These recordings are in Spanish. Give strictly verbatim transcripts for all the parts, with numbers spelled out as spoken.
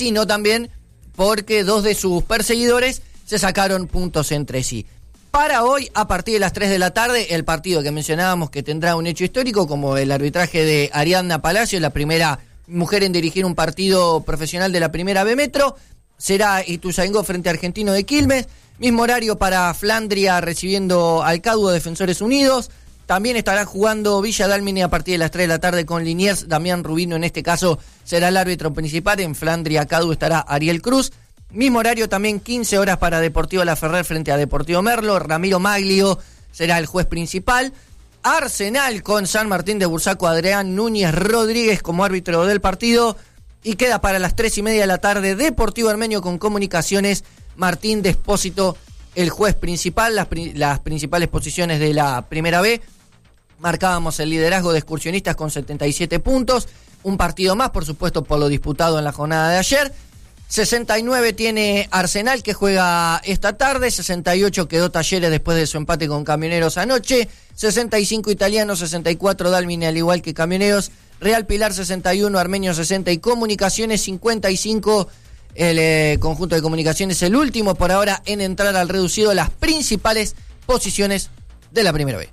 sino también porque dos de sus perseguidores se sacaron puntos entre sí. Para hoy, a partir de las tres de la tarde, el partido que mencionábamos que tendrá un hecho histórico, como el arbitraje de Ariadna Palacio, la primera mujer en dirigir un partido profesional de la primera B Metro, será Ituzaingó frente a Argentino de Quilmes, mismo horario para Flandria recibiendo al Caduo Defensores Unidos, también estará jugando Villa Dálmine a partir de las tres de la tarde con Liniers, Damián Rubino en este caso será el árbitro principal, en Flandria Caduo estará Ariel Cruz. Mismo horario también, quince horas para Deportivo La Ferrer frente a Deportivo Merlo. Ramiro Maglio será el juez principal. Arsenal con San Martín de Bursaco, Adrián Núñez Rodríguez como árbitro del partido. Y queda para las tres y media de la tarde Deportivo Armenio con Comunicaciones, Martín Despósito, el juez principal. Las, las principales posiciones de la Primera B. Marcábamos el liderazgo de Excursionistas con setenta y siete puntos. Un partido más, por supuesto, por lo disputado en la jornada de ayer. sesenta y nueve tiene Arsenal, que juega esta tarde. sesenta y ocho quedó Talleres después de su empate con Camioneros anoche. sesenta y cinco Italiano, sesenta y cuatro Dálmine, al igual que Camioneros. Real Pilar sesenta y uno, Armenio sesenta y Comunicaciones cincuenta y cinco. El eh, conjunto de Comunicaciones, el último por ahora en entrar al reducido, las principales posiciones de la Primera B.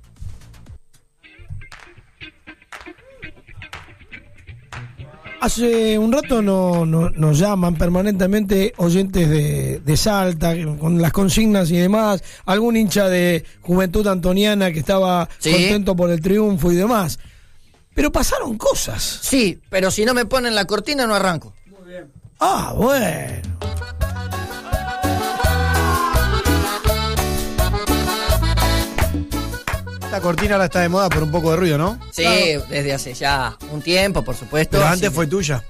Hace un rato no, no, nos llaman permanentemente oyentes de, de Salta, con las consignas y demás, algún hincha de Juventud Antoniana que estaba ¿Sí? contento por el triunfo y demás. Pero pasaron cosas. Sí, pero si no me ponen la cortina no arranco. Muy bien. Ah, bueno. La cortina ahora está de moda por un poco de ruido, ¿no? Sí, claro. Desde hace ya un tiempo, por supuesto. Pero antes fue tuya.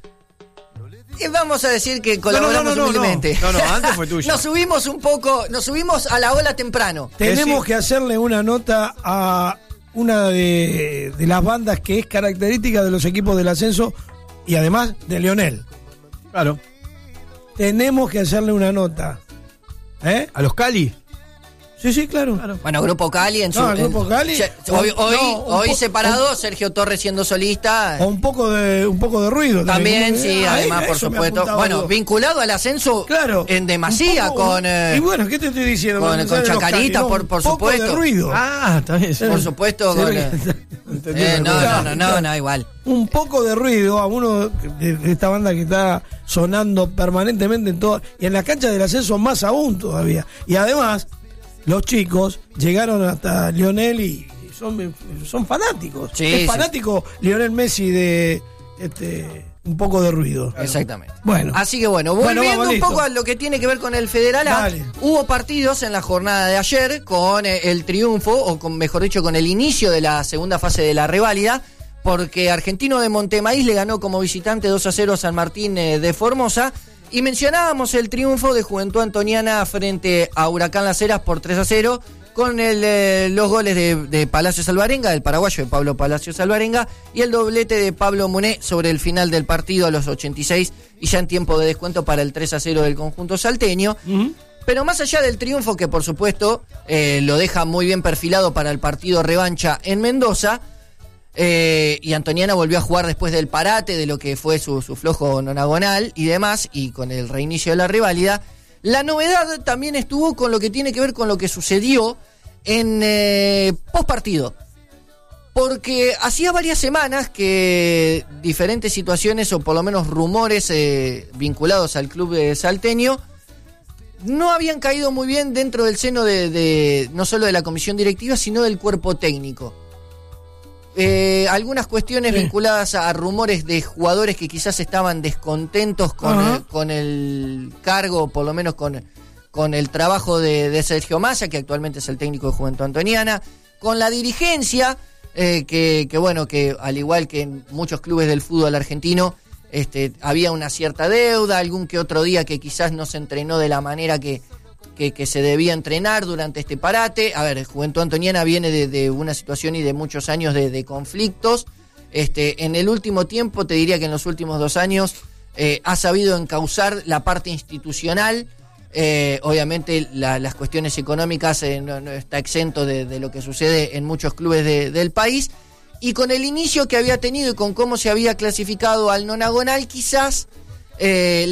Y vamos a decir que colaboramos no, no, no, humildemente. No, no, no, antes fue tuya. Nos subimos un poco, nos subimos a la ola temprano. Tenemos que hacerle una nota a una de, de las bandas que es característica de los equipos del ascenso y además de Lionel. Claro. Tenemos que hacerle una nota. ¿Eh? ¿A los Cali? Sí, sí, claro. claro. Bueno, Grupo Cali en su... No, Grupo Cali. En, hoy hoy, no, hoy po- separado, un, Sergio Torres siendo solista. O un poco de un poco de ruido. También, también. sí, Ah, además, por supuesto. Bueno, algo. vinculado al ascenso claro, en demasía poco, con... Eh, y bueno, ¿qué te estoy diciendo? Con, con Chacarita, no, por, por un poco supuesto. de ruido. Ah, está bien. Sí. Por supuesto. Sí, Con, sí, eh, eh, no, no, no, no, no, igual. Un poco de ruido a uno de, de esta banda que está sonando permanentemente en todo. Y en la cancha del ascenso más aún todavía. Y además... Los chicos llegaron hasta Lionel y son, son fanáticos. Sí, es sí. fanático Lionel Messi de este un poco de ruido. Exactamente. Bueno. Así que bueno, volviendo bueno, vamos, un poco listo. a lo que tiene que ver con el Federal A, Dale. hubo partidos en la jornada de ayer con eh, el triunfo, o con, mejor dicho, con el inicio de la segunda fase de la reválida, porque Argentino de Montemaíz le ganó como visitante dos a cero a San Martín eh, de Formosa. Y mencionábamos el triunfo de Juventud Antoniana frente a Huracán Las Heras por tres a cero, con el, eh, los goles de, de Palacios Alvarenga, del paraguayo de Pablo Palacios Alvarenga, y el doblete de Pablo Muné sobre el final del partido a los ochenta y seis, y ya en tiempo de descuento para el tres a cero del conjunto salteño. Uh-huh. Pero más allá del triunfo, que por supuesto eh, lo deja muy bien perfilado para el partido revancha en Mendoza, Eh, y Antoniana volvió a jugar después del parate, de lo que fue su, su flojo nonagonal y demás, y con el reinicio de la reválida. La novedad también estuvo con lo que tiene que ver con lo que sucedió en eh, postpartido, porque hacía varias semanas que diferentes situaciones, o por lo menos rumores eh, vinculados al club de salteño, no habían caído muy bien dentro del seno de, de no solo de la comisión directiva, sino del cuerpo técnico. Eh, algunas cuestiones sí. vinculadas a rumores de jugadores que quizás estaban descontentos con, uh-huh. el, con el cargo, por lo menos con, con el trabajo de, de Sergio Massa, que actualmente es el técnico de Juventud Antoniana, con la dirigencia, eh, que, que bueno, que al igual que en muchos clubes del fútbol argentino, este, había una cierta deuda, algún que otro día que quizás no se entrenó de la manera que Que, que se debía entrenar durante este parate. A ver, Juventud Antoniana viene de, de una situación y de muchos años de, de conflictos. Este, en el último tiempo, te diría que en los últimos dos años, eh, ha sabido encauzar la parte institucional. Eh, obviamente la, las cuestiones económicas eh, no, no está exento de, de lo que sucede en muchos clubes de, del país. Y con el inicio que había tenido y con cómo se había clasificado al nonagonal, quizás... Eh,